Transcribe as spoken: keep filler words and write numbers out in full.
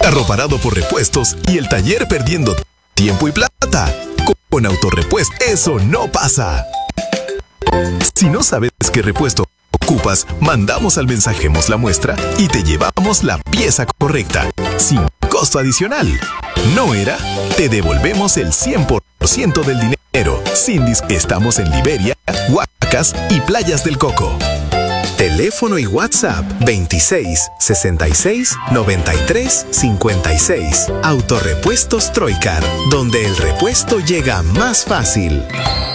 carro parado por repuestos y el taller perdiendo tiempo y plata. Con Autorepuesto eso no pasa. Si no sabes qué repuesto ocupas, mandamos al Mensajemos la muestra y te llevamos la pieza correcta, sin costo adicional. ¿No era? Te devolvemos el cien por ciento del dinero. Sin dis- Estamos en Liberia, Huacas y Playas del Coco. Teléfono y WhatsApp veintiséis, sesenta y seis, noventa y tres, cincuenta y seis. Autorepuestos Troicar, donde el repuesto llega más fácil.